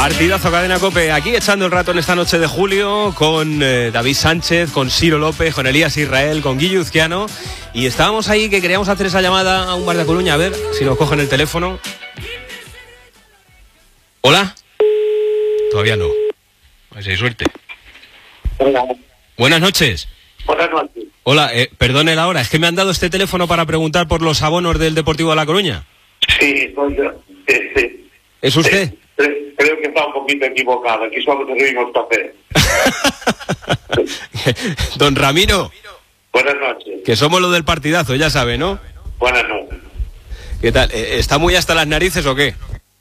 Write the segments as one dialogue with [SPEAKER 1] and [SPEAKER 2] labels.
[SPEAKER 1] Partidazo Cadena COPE, aquí echando el rato en esta noche de julio con David Sánchez, con Ciro López, con Elías Israel, con Guillo Uzquiano. Y estábamos ahí que queríamos hacer esa llamada a un bar de Coruña, a ver si nos cogen el teléfono. ¿Hola? Todavía no. A ver si hay suerte.
[SPEAKER 2] Hola.
[SPEAKER 1] Buenas noches.
[SPEAKER 2] Buenas noches.
[SPEAKER 1] Hola, perdone la hora, es que me han dado este teléfono para preguntar por los abonos del Deportivo de La Coruña.
[SPEAKER 2] Sí, soy yo.
[SPEAKER 1] ¿Es usted?
[SPEAKER 2] Creo que está un poquito equivocado. Aquí solo servimos café.
[SPEAKER 1] Don Ramiro.
[SPEAKER 2] Buenas noches.
[SPEAKER 1] Que somos los del partidazo, ya sabe, ¿no?
[SPEAKER 2] Buenas noches.
[SPEAKER 1] ¿Qué tal? ¿Está muy hasta las narices o qué?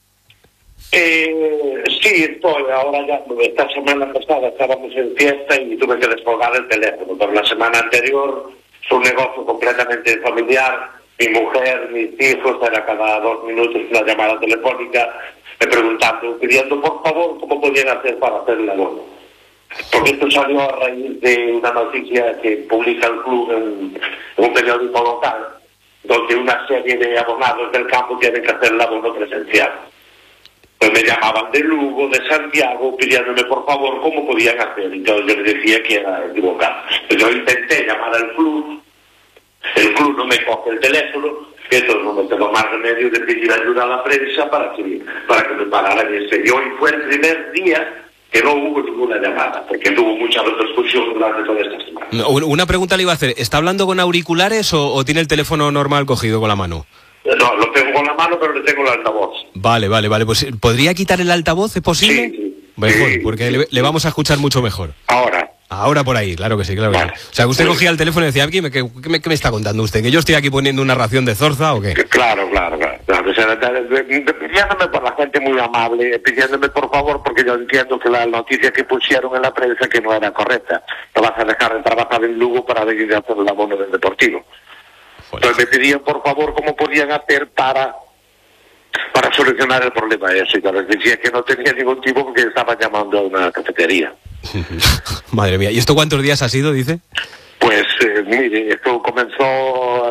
[SPEAKER 2] Sí, estoy. Ahora ya, esta semana pasada estábamos en fiesta y tuve que descolgar el teléfono. Pero la semana anterior es un negocio completamente familiar. Mi mujer, mis hijos, era cada 2 minutos una llamada telefónica preguntando, pidiendo por favor cómo podían hacer para hacer el abono. Porque esto salió a raíz de una noticia que publica el club en un periódico local, donde una serie de abonados del campo tienen que hacer el abono presencial. Pues me llamaban de Lugo, de Santiago, pidiéndome por favor cómo podían hacer. Y yo les decía que era equivocado. Pues yo intenté llamar al club, el club no me coge el teléfono, entonces no me tengo más remedio de pedir ayuda a la prensa para que me pararan ese. Y hoy fue el primer día que no hubo ninguna llamada, porque tuvo mucha repercusión durante toda esta semana.
[SPEAKER 1] No, una pregunta le iba a hacer, ¿está hablando con auriculares o tiene el teléfono normal cogido con la mano?
[SPEAKER 2] No, lo tengo con la mano, pero le tengo el altavoz.
[SPEAKER 1] Vale, pues ¿podría quitar el altavoz? ¿Es posible?
[SPEAKER 2] Sí.
[SPEAKER 1] Mejor,
[SPEAKER 2] Sí.
[SPEAKER 1] porque le vamos a escuchar mucho mejor.
[SPEAKER 2] Ahora
[SPEAKER 1] Por ahí, claro que sí, claro que
[SPEAKER 2] vale.
[SPEAKER 1] sí. O sea, que usted cogía el teléfono y decía, ¿qué me está contando usted? ¿Que yo estoy aquí poniendo una ración de zorza o qué?
[SPEAKER 2] Claro. O sea, pidiéndome por la gente muy amable, pidiéndome por favor, porque yo entiendo que la noticia que pusieron en la prensa que no era correcta. No vas a dejar de trabajar en Lugo para venir a hacer el abono del Deportivo. Entonces me pedían por favor cómo podían hacer para solucionar el problema ese. Yo les decía que no tenía ningún tipo porque estaban llamando a una cafetería.
[SPEAKER 1] Madre mía, ¿y esto cuántos días ha sido, dice?
[SPEAKER 2] Pues mire, esto comenzó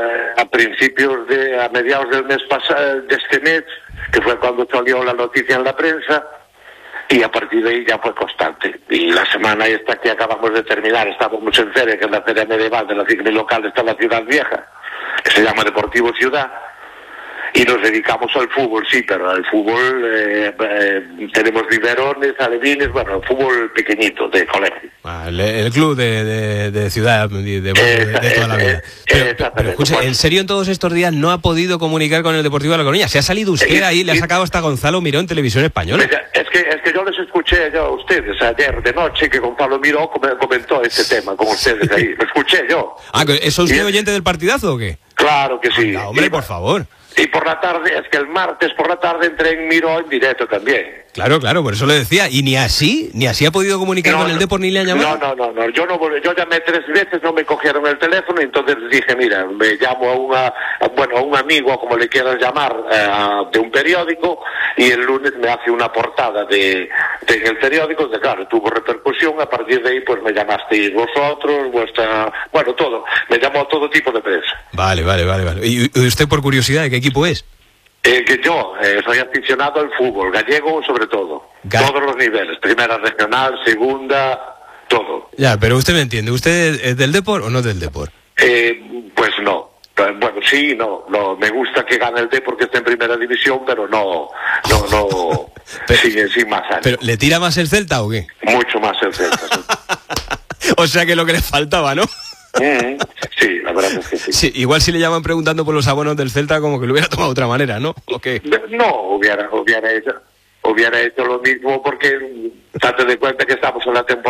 [SPEAKER 2] a mediados del mes pasado, de este mes, que fue cuando salió la noticia en la prensa, y a partir de ahí ya fue constante. Y la semana esta que acabamos de terminar, estábamos en feria, que es la feria medieval de la ciclo local, está en la Ciudad Vieja, que se llama Deportivo Ciudad, y nos dedicamos al fútbol, sí, pero al fútbol tenemos biberones, alevines, bueno, fútbol pequeñito, de colegio.
[SPEAKER 1] El club de ciudad, de toda la vida. Pero escuche, ¿en serio en todos estos días no ha podido comunicar con el Deportivo de La Coruña? ¿Se ha salido usted ahí, le ha sacado hasta Gonzalo Miró en Televisión Española?
[SPEAKER 2] Es que yo les escuché a ustedes ayer de noche que Gonzalo Miró comentó este tema con ustedes ahí. Lo escuché yo.
[SPEAKER 1] ¿Es usted oyente del partidazo o qué?
[SPEAKER 2] Claro que sí.
[SPEAKER 1] Anda, hombre, por favor.
[SPEAKER 2] Y por la tarde, es que el martes por la tarde entré en Miró en directo también.
[SPEAKER 1] Claro, por eso le decía. ¿Y ni así ha podido comunicar con el Depor ni le han llamado?
[SPEAKER 2] No. Yo llamé 3 veces, no me cogieron el teléfono, y entonces dije, mira, me llamo a un amigo, como le quieras llamar, de un periódico, y el lunes me hace una portada en el periódico, claro, tuvo repercusión. A partir de ahí, pues me llamasteis vosotros, todo. Me llamó todo tipo de prensa.
[SPEAKER 1] Vale. ¿Y usted, por curiosidad, de qué equipo es?
[SPEAKER 2] Que yo soy aficionado al fútbol, gallego sobre todo, todos los niveles, primera regional, segunda, todo.
[SPEAKER 1] Ya, pero usted me entiende, ¿usted es del Depor o no es del Depor?
[SPEAKER 2] Pues no. Bueno, sí, no, me gusta que gane el Depor, que esté en primera división, pero no, sin más ánimo.
[SPEAKER 1] ¿Pero le tira más el Celta o qué?
[SPEAKER 2] Mucho más el Celta.
[SPEAKER 1] O sea que lo que le faltaba, ¿no?
[SPEAKER 2] Sí, la verdad es que sí.
[SPEAKER 1] Sí. Igual si le llaman preguntando por los abonos del Celta, como que lo hubiera tomado de otra manera, ¿no? ¿O qué?
[SPEAKER 2] No, hubiera hecho lo mismo, porque date de cuenta que estamos en la temporada